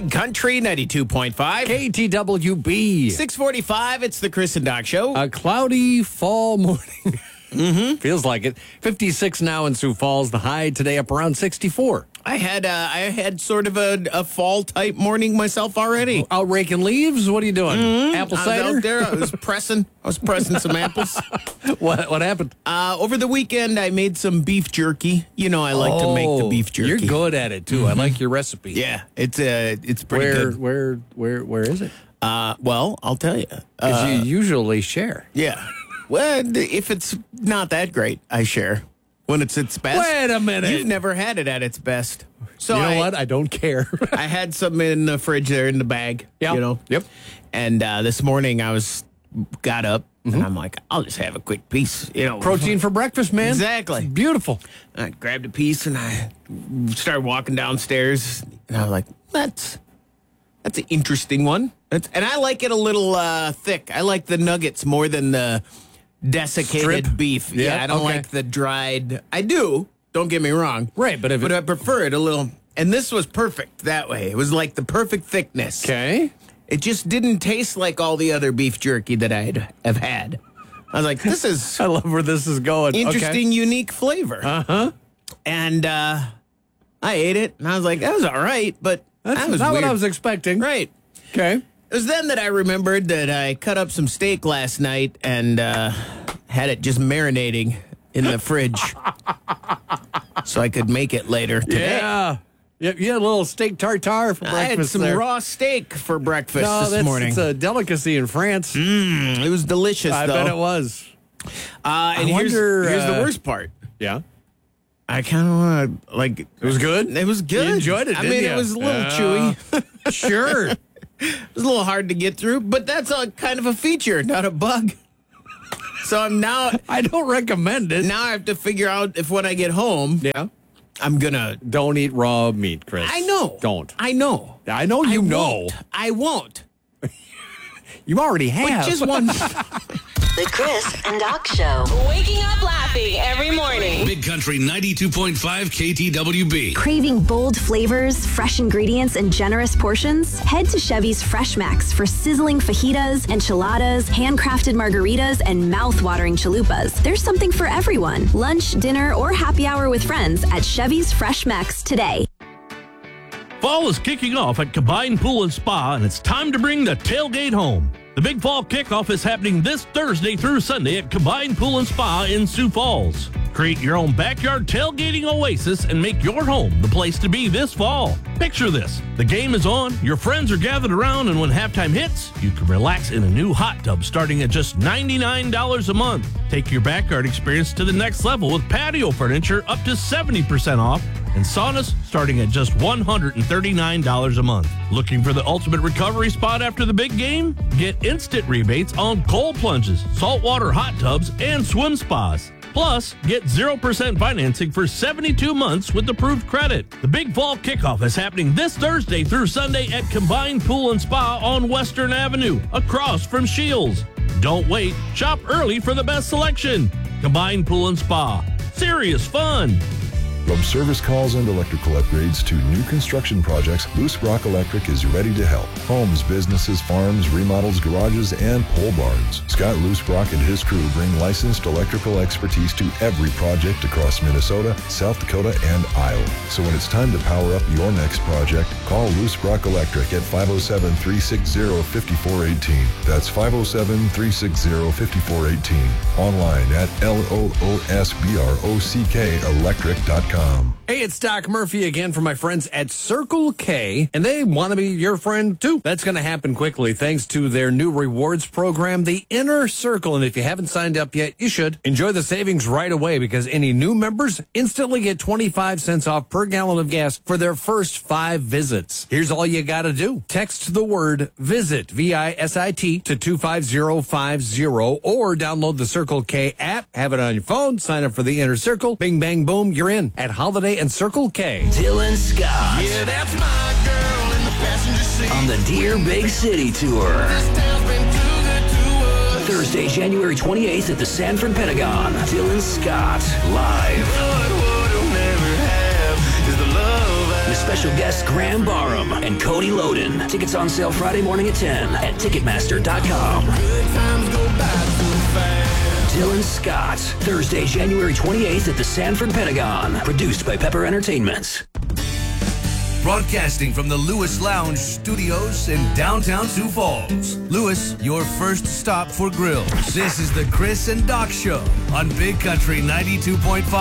Big Country 92.5. KTWB. 6:45, it's the Chris and Doc Show. A cloudy fall morning. Feels like it. 56 now in Sioux Falls. The high today up around 64. I had sort of a fall-type morning myself already. Out raking leaves? What are you doing? Apple I was cider? out there. I was pressing some apples. What happened? Over the weekend, I made some beef jerky. You know, I like to make the beef jerky. You're good at it, too. I like your recipe. Yeah, it's pretty good. Where is it? Well, I'll tell you. Because you usually share. Yeah. Well, if it's not that great, I share. When it's its best. Wait a minute. You've never had it at its best. So you know what? I don't care. I had some in the fridge there in the bag. Yeah. You know? Yep. And this morning I got up and I'm like, I'll just have a quick piece. You know, Protein for breakfast, man. Exactly. It's beautiful. I grabbed a piece and I started walking downstairs and I was like, that's an interesting one. And I like it a little thick. I like the nuggets more than the desiccated Strip? beef. Yeah, I don't okay. like the dried. I do. Don't get me wrong. Right, but I prefer it a little. And this was perfect that way. It was like the perfect thickness. Okay. It just didn't taste like all the other beef jerky that have had. I was like, this is I love where this is going. interesting, unique flavor. Uh-huh. And I ate it, and I was like, that was all right, but That's that was not weird. what I was expecting. Right. Okay. It was then that I remembered that I cut up some steak last night and had it just marinating in the fridge so I could make it later today. Yeah. You had a little steak tartare for breakfast. I had some there. raw steak for breakfast this morning. It's a delicacy in France. It was delicious, I though. bet it was. And here's the worst part. Yeah. I kind of want to, like... It was good? It was good. You enjoyed it, I didn't mean, you? it was a little chewy. Sure. It was a little hard to get through, but that's kind of a feature, not a bug. So I don't recommend it. now I have to figure out if when I get home, Yeah. I'm gonna. Don't eat raw meat, Chris. I know. Don't. I know. I know you know. Won't. I won't. You already have. But just one. The Chris and Doc Show. Waking up laughing every morning. Big Country 92.5 KTWB. Craving bold flavors, fresh ingredients, and generous portions? Head to Chevy's Fresh Max for sizzling fajitas, enchiladas, handcrafted margaritas, and mouth-watering chalupas. There's something for everyone. Lunch, dinner, or happy hour with friends at Chevy's Fresh Max today. Fall is kicking off at Combined Pool and Spa, and it's time to bring the tailgate home. The big fall kickoff is happening this Thursday through Sunday at Combined Pool and Spa in Sioux Falls. Create your own backyard tailgating oasis and make your home the place to be this fall. Picture this. The game is on, your friends are gathered around, and when halftime hits, you can relax in a new hot tub starting at just $99 a month. Take your backyard experience to the next level with patio furniture up to 70% off and saunas starting at just $139 a month. Looking for the ultimate recovery spot after the big game? Get instant rebates on cold plunges, saltwater hot tubs, and swim spas. Plus, get 0% financing for 72 months with approved credit. The Big Fall Kickoff is happening this Thursday through Sunday at Combined Pool and Spa on Western Avenue, across from Shields. Don't wait. Shop early for the best selection. Combined Pool and Spa. Serious fun. From service calls and electrical upgrades to new construction projects, Loose Rock Electric is ready to help. Homes, businesses, farms, remodels, garages, and pole barns. Scott Loose Rock and his crew bring licensed electrical expertise to every project across Minnesota, South Dakota, and Iowa. So when it's time to power up your next project, call Loose Rock Electric at 507-360-5418. That's 507-360-5418. Online at loosbrock.electric.com. Hey, it's Doc Murphy again from my friends at Circle K, and they want to be your friend too. That's going to happen quickly thanks to their new rewards program, the Inner Circle. And if you haven't signed up yet, you should. Enjoy the savings right away because any new members instantly get 25 cents off per gallon of gas for their first 5 visits. Here's all you got to do. Text the word VISIT, V-I-S-I-T, to 25050 or download the Circle K app. Have it on your phone. Sign up for the Inner Circle. Bing, bang, boom. You're in at Holiday and Circle K. Dylan Scott. Yeah, that's my girl in the passenger seat. On the Dear Big City Tour. This town's been too good to us. Thursday, January 28th at the Sanford Pentagon. Dylan Scott, live. What we'll never have is the love I special guests Graham Barham and Cody Loden. Tickets on sale Friday morning at 10 at Ticketmaster.com. Good times go by too fast. Dylan Scott, Thursday, January 28th at the Sanford Pentagon. Produced by Pepper Entertainments. Broadcasting from the Lewis Lounge Studios in downtown Sioux Falls. Lewis, your first stop for grills. This is the Chris and Doc Show on Big Country 92.5.